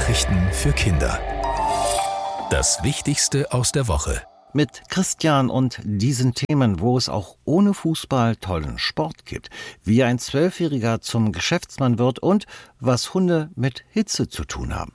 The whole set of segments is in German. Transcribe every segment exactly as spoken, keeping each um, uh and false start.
Nachrichten für Kinder. Das Wichtigste aus der Woche. Mit Christian und diesen Themen, wo es auch ohne Fußball tollen Sport gibt. Wie ein Zwölfjähriger zum Geschäftsmann wird und was Hunde mit Hitze zu tun haben.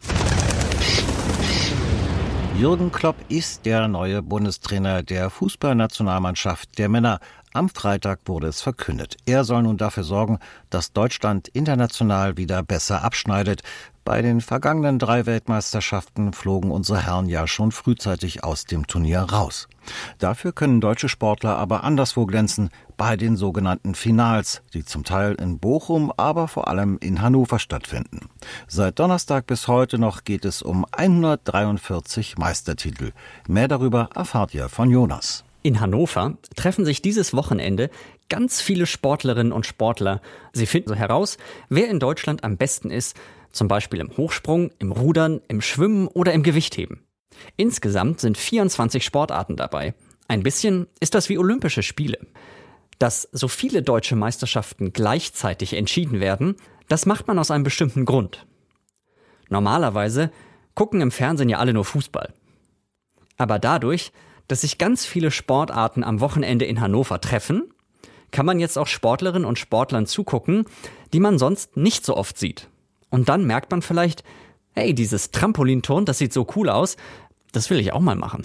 Jürgen Klopp ist der neue Bundestrainer der Fußballnationalmannschaft der Männer. Am Freitag wurde es verkündet. Er soll nun dafür sorgen, dass Deutschland international wieder besser abschneidet. Bei den vergangenen drei Weltmeisterschaften flogen unsere Herren ja schon frühzeitig aus dem Turnier raus. Dafür können deutsche Sportler aber anderswo glänzen, bei den sogenannten Finals, die zum Teil in Bochum, aber vor allem in Hannover stattfinden. Seit Donnerstag bis heute noch geht es um hundertdreiundvierzig Meistertitel. Mehr darüber erfahrt ihr von Jonas. In Hannover treffen sich dieses Wochenende ganz viele Sportlerinnen und Sportler. Sie finden so heraus, wer in Deutschland am besten ist, zum Beispiel im Hochsprung, im Rudern, im Schwimmen oder im Gewichtheben. Insgesamt sind vierundzwanzig Sportarten dabei. Ein bisschen ist das wie Olympische Spiele. Dass so viele deutsche Meisterschaften gleichzeitig entschieden werden, das macht man aus einem bestimmten Grund. Normalerweise gucken im Fernsehen ja alle nur Fußball. Aber dadurch, dass sich ganz viele Sportarten am Wochenende in Hannover treffen, kann man jetzt auch Sportlerinnen und Sportlern zugucken, die man sonst nicht so oft sieht. Und dann merkt man vielleicht, hey, dieses Trampolinturnen, das sieht so cool aus, das will ich auch mal machen.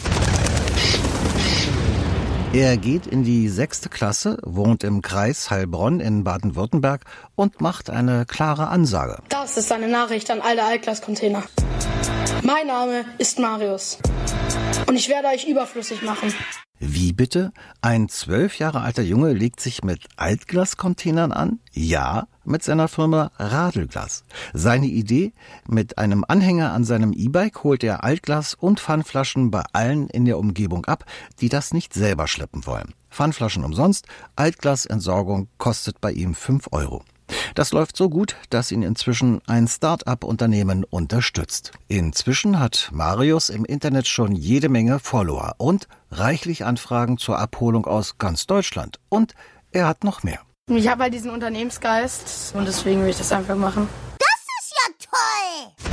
Er geht in die sechste Klasse, wohnt im Kreis Heilbronn in Baden-Württemberg und macht eine klare Ansage. Das ist eine Nachricht an alle Altglas-Container. Mein Name ist Marius und ich werde euch überflüssig machen. Wie bitte? Ein zwölf Jahre alter Junge legt sich mit Altglas-Containern an? Ja, mit seiner Firma Radelglas. Seine Idee? Mit einem Anhänger an seinem E-Bike holt er Altglas und Pfandflaschen bei allen in der Umgebung ab, die das nicht selber schleppen wollen. Pfandflaschen umsonst, Altglasentsorgung kostet bei ihm fünf Euro. Das läuft so gut, dass ihn inzwischen ein Start-up-Unternehmen unterstützt. Inzwischen hat Marius im Internet schon jede Menge Follower und reichlich Anfragen zur Abholung aus ganz Deutschland. Und er hat noch mehr. Ich habe halt diesen Unternehmensgeist und deswegen will ich das einfach machen. Das ist ja toll!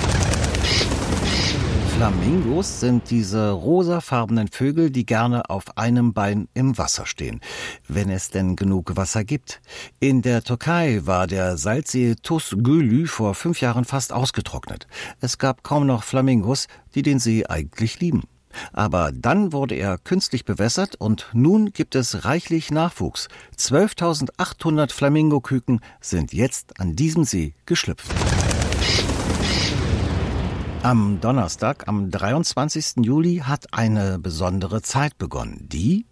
Flamingos sind diese rosafarbenen Vögel, die gerne auf einem Bein im Wasser stehen, wenn es denn genug Wasser gibt. In der Türkei war der Salzsee Tuz Gölü vor fünf Jahren fast ausgetrocknet. Es gab kaum noch Flamingos, die den See eigentlich lieben. Aber dann wurde er künstlich bewässert und nun gibt es reichlich Nachwuchs. zwölftausendachthundert Flamingoküken sind jetzt an diesem See geschlüpft. Am Donnerstag, am dreiundzwanzigsten Juli, hat eine besondere Zeit begonnen. Die?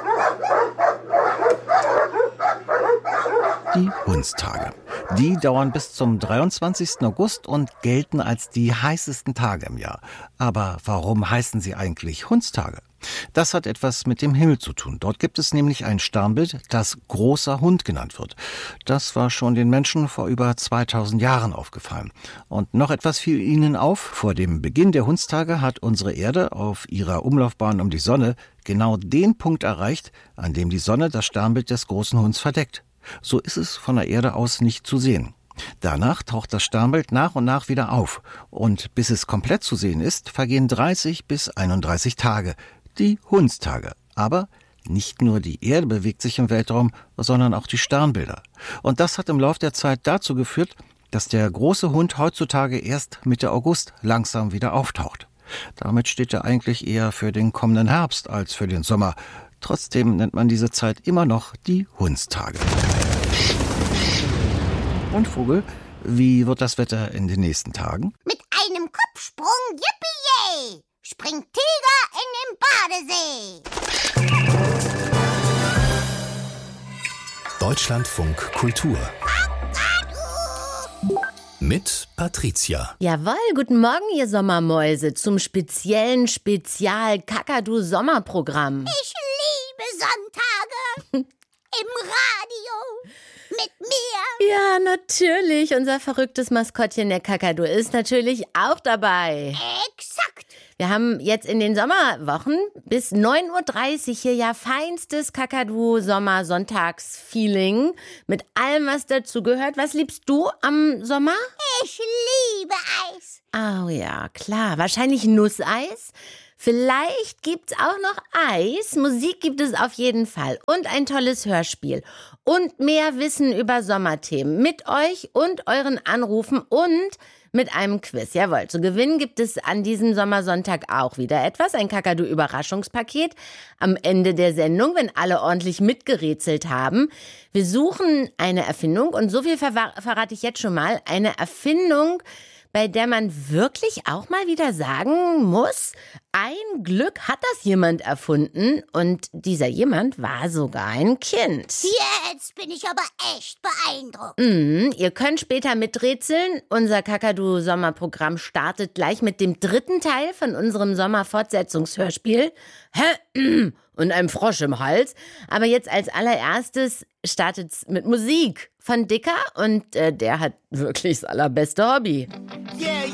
Die Hundstage. Die dauern bis zum dreiundzwanzigsten August und gelten als die heißesten Tage im Jahr. Aber warum heißen sie eigentlich Hundstage? Das hat etwas mit dem Himmel zu tun. Dort gibt es nämlich ein Sternbild, das großer Hund genannt wird. Das war schon den Menschen vor über zweitausend Jahren aufgefallen. Und noch etwas fiel ihnen auf. Vor dem Beginn der Hundstage hat unsere Erde auf ihrer Umlaufbahn um die Sonne genau den Punkt erreicht, an dem die Sonne das Sternbild des großen Hunds verdeckt. So ist es von der Erde aus nicht zu sehen. Danach taucht das Sternbild nach und nach wieder auf. Und bis es komplett zu sehen ist, vergehen dreißig bis einunddreißig Tage. Die Hundstage. Aber nicht nur die Erde bewegt sich im Weltraum, sondern auch die Sternbilder. Und das hat im Lauf der Zeit dazu geführt, dass der große Hund heutzutage erst Mitte August langsam wieder auftaucht. Damit steht er eigentlich eher für den kommenden Herbst als für den Sommer. Trotzdem nennt man diese Zeit immer noch die Hundstage. Und Vogel, wie wird das Wetter in den nächsten Tagen? Mit einem Kopfsprung, yippie-yay, springt Tiger in den Badesee. Deutschlandfunk Kultur. Mit Patricia. Jawohl, guten Morgen, ihr Sommermäuse, zum speziellen Spezial-Kakadu-Sommerprogramm. Ich liebe Sonntage im Radio mit mir. Ja, natürlich. Unser verrücktes Maskottchen, der Kakadu, ist natürlich auch dabei. Exakt. Wir haben jetzt in den Sommerwochen bis neun Uhr dreißig hier ja feinstes Kakadu-Sommer-Sonntags-Feeling mit allem, was dazu gehört. Was liebst du am Sommer? Ich liebe Eis. Oh ja, klar. Wahrscheinlich Nusseis. Vielleicht gibt's auch noch Eis. Musik gibt es auf jeden Fall. Und ein tolles Hörspiel. Und mehr Wissen über Sommerthemen. Mit euch und euren Anrufen und mit einem Quiz. Jawohl, zu gewinnen gibt es an diesem Sommersonntag auch wieder etwas. Ein Kakadu-Überraschungspaket am Ende der Sendung, wenn alle ordentlich mitgerätselt haben. Wir suchen eine Erfindung und so viel verwa- verrate ich jetzt schon mal. Eine Erfindung, bei der man wirklich auch mal wieder sagen muss, ein Glück hat das jemand erfunden und dieser jemand war sogar ein Kind. Jetzt bin ich aber echt beeindruckt. Mhm, ihr könnt später miträtseln. Unser Kakadu-Sommerprogramm startet gleich mit dem dritten Teil von unserem Sommerfortsetzungshörspiel und einem Frosch im Hals. Aber jetzt als allererstes startet's mit Musik von Dicker und äh, der hat wirklich das allerbeste Hobby. Yeah,